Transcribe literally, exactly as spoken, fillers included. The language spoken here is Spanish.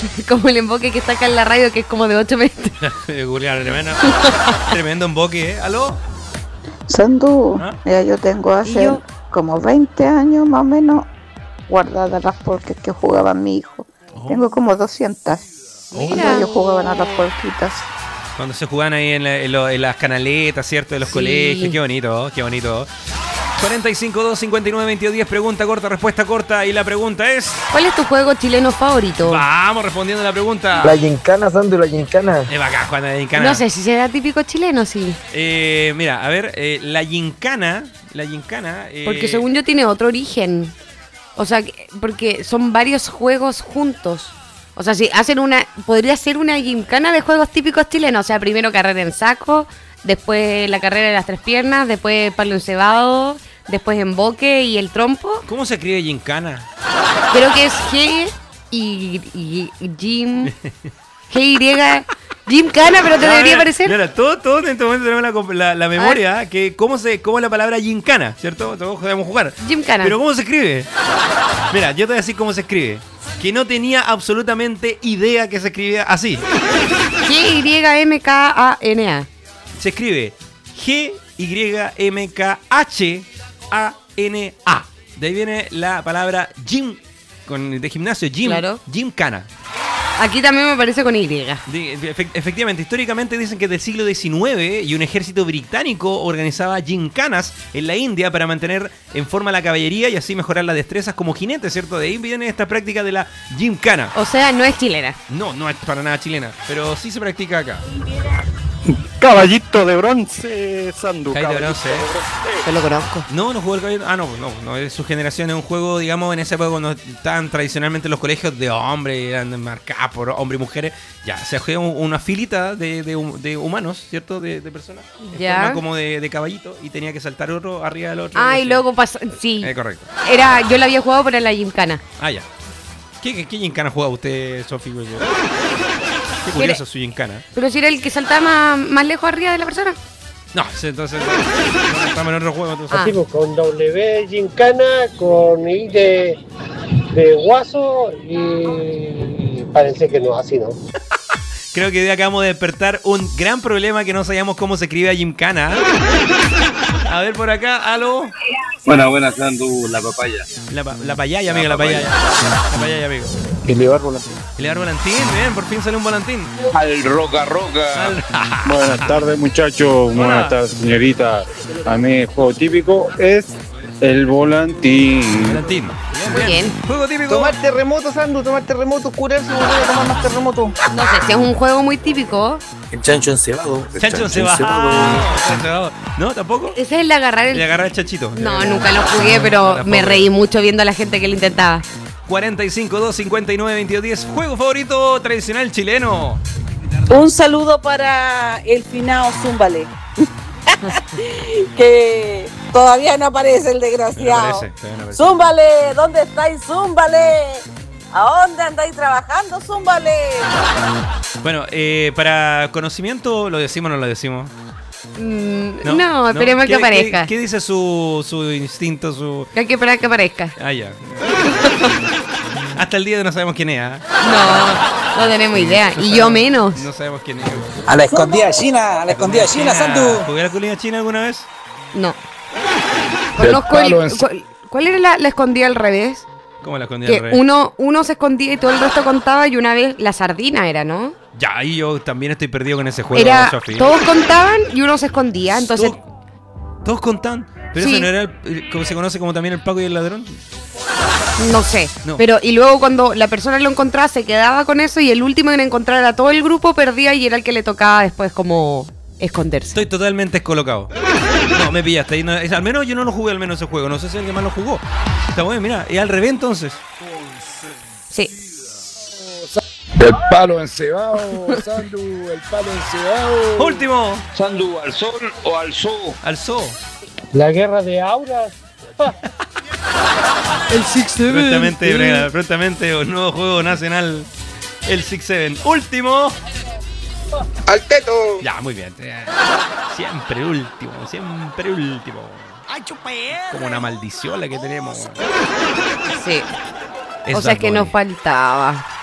Como el emboque que está acá en la radio, que es como de ocho metros. Julián, tremendo, tremendo emboque, ¿eh? ¿Aló? Sandu, ¿Ah? mira, yo tengo hace como veinte años más o menos guardadas las polcas que jugaban mi hijo. Oh. Tengo como doscientas. Mira. Cuando ellos jugaban a las polquitas. Cuando se jugaban ahí en, la, en, lo, en las canaletas, ¿cierto? De los sí. colegios. Qué bonito, qué bonito. cuarenta y cinco, dos, cincuenta y nueve, veintidós, diez. Pregunta corta, respuesta corta. Y la pregunta es... ¿cuál es tu juego chileno favorito? Vamos respondiendo la pregunta. La gincana, Sandu, la gincana. Es bacán, Juana, la gincana. No sé si será típico chileno, sí. Eh, mira, a ver, eh, la gincana... La gincana... Eh... Porque según yo tiene otro origen. O sea, porque son varios juegos juntos. O sea, si hacen una... podría ser una gincana de juegos típicos chilenos. O sea, primero carrera en saco... después la carrera de las tres piernas, después palo encebado, después emboque y el trompo. ¿Cómo se escribe gincana? Creo que es G y, y, y Jim, G Y, Gymkhana, pero te no, debería parecer. Mira, todos todo en este momento tenemos la, la, la memoria, que cómo se cómo es la palabra gincana, ¿cierto? Todos podemos jugar. Gymkhana. Pero ¿cómo se escribe? Mira, yo te voy a decir cómo se escribe. Que no tenía absolutamente idea que se escribía así. G Y M K A N A. Se escribe G Y M K H A N A. De ahí viene la palabra gym, con, de gimnasio, gym, claro. Gymkhana. Aquí también me parece con Y. De, efectivamente, históricamente dicen que del siglo diecinueve y un ejército británico organizaba gymkhanas en la India para mantener en forma la caballería y así mejorar las destrezas como jinete, ¿cierto? De ahí viene esta práctica de la gymkhana. O sea, no es chilena. No, no es para nada chilena, pero sí se practica acá. Caballito de bronce, Sandu. Caballito de bronce. Yo lo conozco. No, no jugó el caballito. Ah, no, no, no. Es su generación. Es un juego, digamos, en esa época cuando estaban tradicionalmente los colegios de hombres, eran marcados por hombres y mujeres. Ya, se juega una filita de, de, de humanos, ¿cierto? De, de personas. En ya. forma como de, de caballito y tenía que saltar otro arriba del otro. Ah, y luego pasó. Sí. Eh, correcto. Era, yo la había jugado, pero en la gymkhana. Ah, ya. ¿Qué, qué, qué gincana jugaba usted, Sofi? Qué curioso su gincana. Pero si era el que saltaba más, más lejos arriba de la persona. No, entonces no, estamos en otro juego. Entonces. Ah. Sí, pues, con W gincana, con I de, de guaso y parece que no, así no. Creo que hoy acabamos de despertar un gran problema que no sabíamos cómo se escribe a gincana. A ver por acá, aló. Buenas, buenas, Sandu, la papaya. La, la payaya, amigo, la payaya. La payaya, amigo. Elevar volantín. Elevar volantín, bien, por fin salió un volantín. Al roca roca. Al... Buenas tardes, muchachos. Buenas tardes, señorita. A mí el juego típico es el volantín. Volantín. Muy bien. Juego típico. Tomar terremoto, Sandu, tomar terremoto, curarse y volver a tomar más terremoto. No sé si es un juego muy típico. El chancho encebado. El chancho encebado. ¿No? ¿Tampoco? Ese es el de agarrar el... El de agarrar el chanchito. No, nunca lo jugué, pero me reí mucho viendo a la gente que lo intentaba. cuarenta y cinco, dos, cincuenta y nueve, veintidós, diez. Juego favorito tradicional chileno. Un saludo para el finado Zúmbale. Que todavía no aparece el desgraciado. No aparece, no aparece. Zúmbale, ¿dónde estáis, Zúmbale? ¿A dónde andáis trabajando, Zúmbale? Bueno, eh, para conocimiento, ¿lo decimos o no lo decimos? Mm, no, no, esperemos ¿Qué, que aparezca. ¿Qué, qué dice su, su instinto? Su... Que hay que esperar que aparezca. Ah, ya. Hasta el día de no sabemos quién es, ¿eh? No, no tenemos idea. No y sabemos, yo menos. No sabemos quién es. A la escondida china, a la escondida china, Sandu. ¿Jugué a la colina china alguna vez? No. Conozco el, ¿cuál, ¿Cuál era la, la escondida al revés? ¿Cómo la escondida que al revés? Uno, uno se escondía y todo el resto contaba y una vez la sardina era, ¿no? Ya, ahí yo también estoy perdido con ese juego, era, Sofi. Todos contaban y uno se escondía, entonces... ¿Todos, todos contaban? ¿Pero sí. Eso no era el, como se conoce como también el Paco y el ladrón? No sé, no. Pero y luego cuando la persona lo encontraba se quedaba con eso y el último en encontrar a todo el grupo perdía y era el que le tocaba después como esconderse. Estoy totalmente descolocado. No, me pillaste. No, es, al menos yo no lo jugué al menos ese juego. No sé si alguien más lo jugó. Está bueno, mira, es al revés entonces. Sí. El palo encebado, Sandu, el palo encebado. Último. Sandu, ¿al sol o al zoo? Al zoo. La guerra de auras. El Six Seven. Prontamente, Brega, prontamente un nuevo juego nacional. El Six Seven. Último. ¡Al teto! Ya, muy bien. Siempre último, siempre último. Como una maldición la que tenemos. Sí. Es o sea Bad que Bunny. nos faltaba.